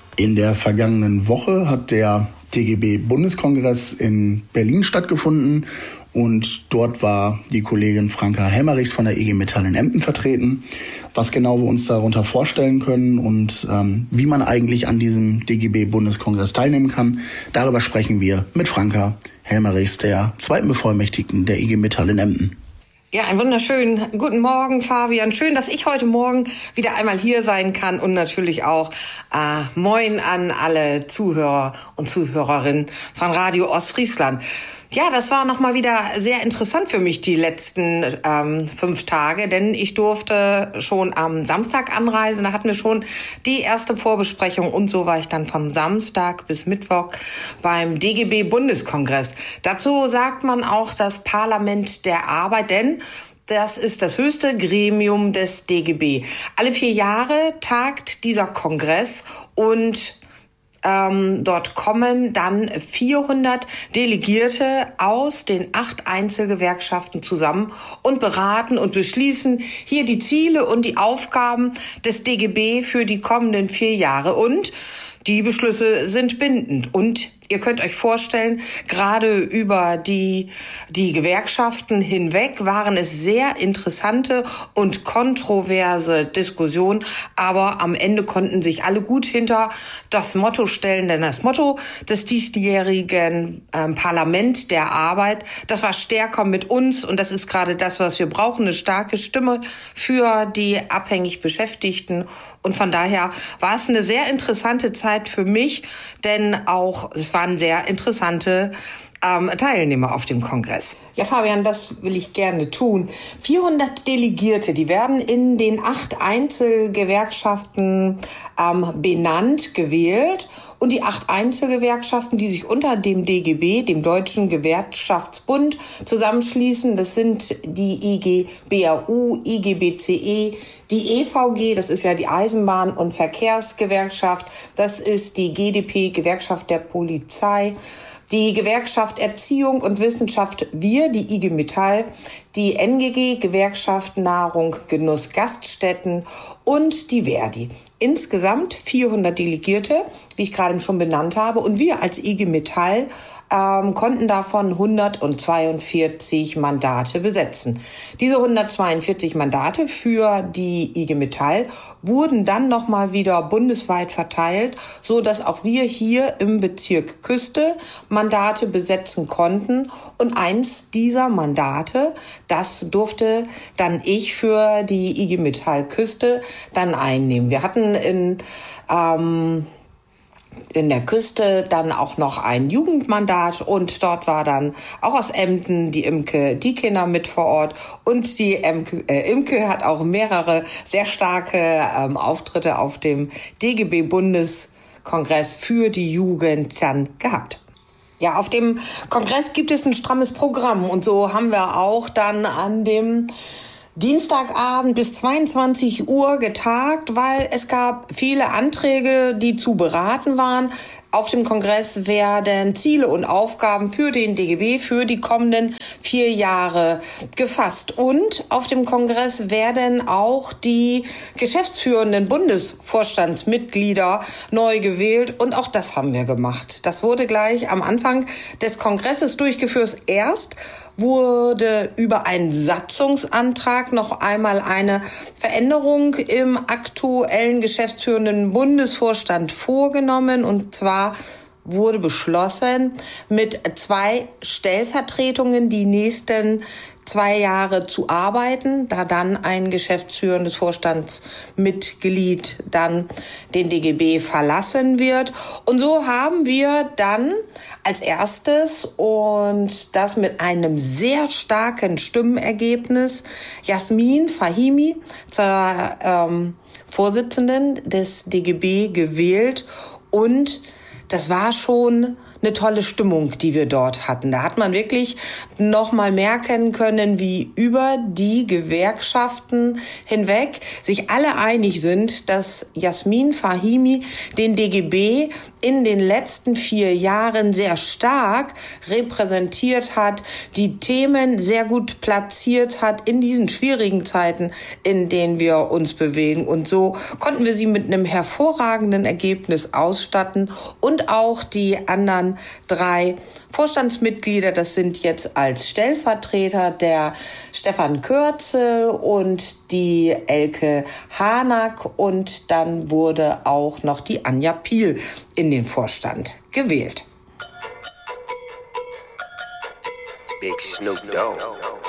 In der vergangenen Woche hat der DGB-Bundeskongress in Berlin stattgefunden und dort war die Kollegin Franka Helmerichs von der IG Metall in Emden vertreten. Was genau wir uns darunter vorstellen können und wie man eigentlich an diesem DGB-Bundeskongress teilnehmen kann, darüber sprechen wir mit Franka Helmerichs, der zweiten Bevollmächtigten der IG Metall in Emden. Ja, einen wunderschönen guten Morgen, Fabian. Schön, dass ich heute Morgen wieder einmal hier sein kann und natürlich auch moin an alle Zuhörer und Zuhörerinnen von Radio Ostfriesland. Ja, das war nochmal wieder sehr interessant für mich die letzten 5 Tage, denn ich durfte schon am Samstag anreisen. Da hatten wir schon die erste Vorbesprechung und so war ich dann vom Samstag bis Mittwoch beim DGB-Bundeskongress. Dazu sagt man auch das Parlament der Arbeit, denn das ist das höchste Gremium des DGB. Alle 4 Jahre tagt dieser Kongress und dort kommen dann 400 Delegierte aus den 8 Einzelgewerkschaften zusammen und beraten und beschließen hier die Ziele und die Aufgaben des DGB für die kommenden 4 Jahre. Und die Beschlüsse sind bindend. Und ihr könnt euch vorstellen, gerade über die Gewerkschaften hinweg waren es sehr interessante und kontroverse Diskussionen. Aber am Ende konnten sich alle gut hinter das Motto stellen, denn das Motto des diesjährigen Parlament der Arbeit, das war stärker mit uns. Und das ist gerade das, was wir brauchen, eine starke Stimme für die abhängig Beschäftigten. Und von daher war es eine sehr interessante Zeit für mich, denn auch es waren sehr interessante Teilnehmer auf dem Kongress. Ja, Fabian, das will ich gerne tun. 400 Delegierte, die werden in den 8 Einzelgewerkschaften benannt, gewählt. Und die 8 Einzelgewerkschaften, die sich unter dem DGB, dem Deutschen Gewerkschaftsbund, zusammenschließen, das sind die IG BAU, IG BCE, die EVG, das ist ja die Eisenbahn- und Verkehrsgewerkschaft, das ist die GdP, Gewerkschaft der Polizei, die Gewerkschaft Erziehung und Wissenschaft Wir, die IG Metall, die NGG, Gewerkschaft Nahrung, Genuss, Gaststätten und die Verdi. Insgesamt 400 Delegierte, wie ich gerade schon benannt habe. Und wir als IG Metall konnten davon 142 Mandate besetzen. Diese 142 Mandate für die IG Metall wurden dann nochmal wieder bundesweit verteilt, so dass auch wir hier im Bezirk Küste Mandate besetzen konnten. Und eins dieser Mandate, das durfte dann ich für die IG Metall Küste dann einnehmen. Wir hatten in der Küste dann auch noch ein Jugendmandat und dort war dann auch aus Emden die Imke Diekener mit vor Ort und die Imke hat auch mehrere sehr starke Auftritte auf dem DGB-Bundeskongress für die Jugend dann gehabt. Ja, auf dem Kongress gibt es ein strammes Programm und so haben wir auch dann an dem Dienstagabend bis 22 Uhr getagt, weil es gab viele Anträge, die zu beraten waren. Auf dem Kongress werden Ziele und Aufgaben für den DGB für die kommenden 4 Jahre gefasst. Und auf dem Kongress werden auch die geschäftsführenden Bundesvorstandsmitglieder neu gewählt. Und auch das haben wir gemacht. Das wurde gleich am Anfang des Kongresses durchgeführt. Erst wurde über einen Satzungsantrag noch einmal eine Veränderung im aktuellen geschäftsführenden Bundesvorstand vorgenommen. Und zwar wurde beschlossen, mit 2 Stellvertretungen die nächsten 2 Jahre zu arbeiten, da dann ein geschäftsführendes Vorstandsmitglied dann den DGB verlassen wird. Und so haben wir dann als erstes und das mit einem sehr starken Stimmenergebnis Jasmin Fahimi zur Vorsitzenden des DGB gewählt und das war schon eine tolle Stimmung, die wir dort hatten. Da hat man wirklich noch mal merken können, wie über die Gewerkschaften hinweg sich alle einig sind, dass Jasmin Fahimi den DGB in den letzten 4 Jahren sehr stark repräsentiert hat, die Themen sehr gut platziert hat in diesen schwierigen Zeiten, in denen wir uns bewegen. Und so konnten wir sie mit einem hervorragenden Ergebnis ausstatten und auch die anderen 3 Vorstandsmitglieder, das sind jetzt als Stellvertreter der Stefan Kürzel und die Elke Hanack, und dann wurde auch noch die Anja Piel in den Vorstand gewählt. Big Snoop Dogg.